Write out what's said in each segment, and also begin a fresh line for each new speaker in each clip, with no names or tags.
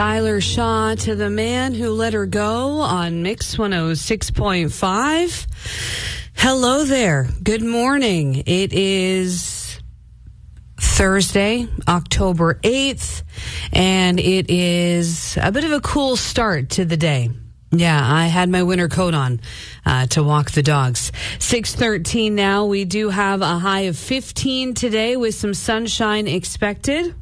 Tyler Shaw to the man who let her go on Mix 106.5. Hello there. Good morning. It is Thursday, October 8th, and it is a bit of a cool start to the day. Yeah, I had my winter coat on to walk the dogs. 6:13 now. We do have a high of 15 today with some sunshine expected.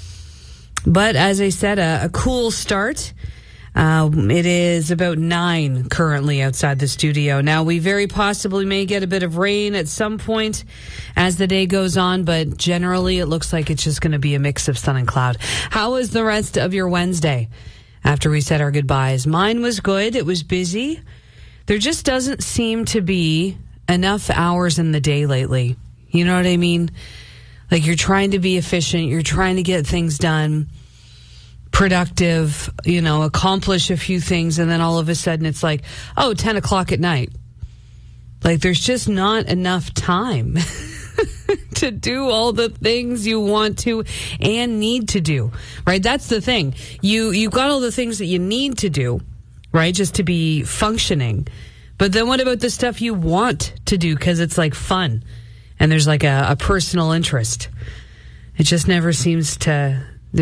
But as I said, a cool start. It is about 9 currently outside the studio. Now, we very possibly may get a bit of rain at some point as the day goes on, but generally it looks like it's just going to be a mix of sun and cloud. How was the rest of your Wednesday after we said our goodbyes? Mine was good. It was busy. There just doesn't seem to be enough hours in the day lately. You know what I mean? Like, you're trying to be efficient. You're trying to get things done, productive, accomplish a few things. And then all of a sudden it's like, 10 o'clock at night. Like, there's just not enough time to do all the things you want to and need to do, right? That's the thing. You got all the things that you need to do, right? Just to be functioning. But then what about the stuff you want to do? 'Cause it's like fun. And there's like a personal interest. There just never seems to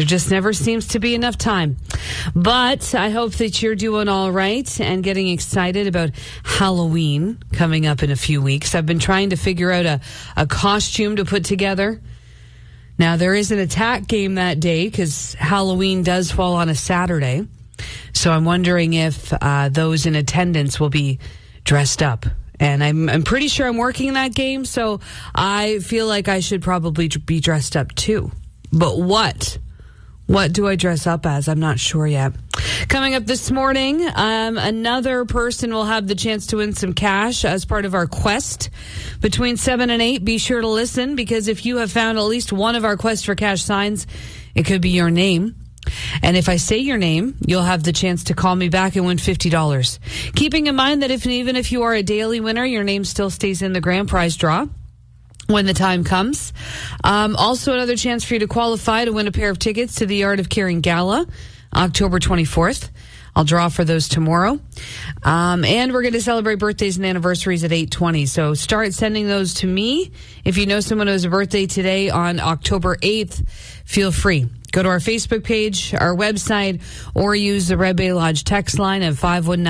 be enough time. But I hope that you're doing all right and getting excited about Halloween coming up in a few weeks. I've been trying to figure out a costume to put together. Now, there is an attack game that day because Halloween does fall on a Saturday. So I'm wondering if those in attendance will be dressed up. And I'm pretty sure I'm working that game, so I feel like I should probably be dressed up too. But what? What do I dress up as? I'm not sure yet. Coming up this morning, another person will have the chance to win some cash as part of our quest. Between 7 and 8, be sure to listen, because if you have found at least one of our Quest for Cash signs, it could be your name. And if I say your name, you'll have the chance to call me back and win $50. Keeping in mind that even if you are a daily winner, your name still stays in the grand prize draw when the time comes. Also, another chance for you to qualify to win a pair of tickets to the Art of Caring Gala, October 24th. I'll draw for those tomorrow. And we're going to celebrate birthdays and anniversaries at 8:20. So start sending those to me. If you know someone who has a birthday today on October 8th, feel free. Go to our Facebook page, our website, or use the Red Bay Lodge text line at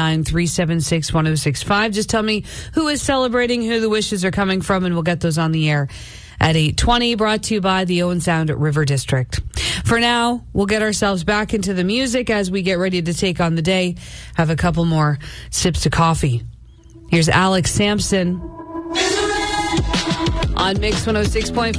519-376-1065. Just tell me who is celebrating, who the wishes are coming from, and we'll get those on the air at 8:20, brought to you by the Owen Sound River District. For now, we'll get ourselves back into the music as we get ready to take on the day. Have a couple more sips of coffee. Here's Alex Sampson on Mix 106.5.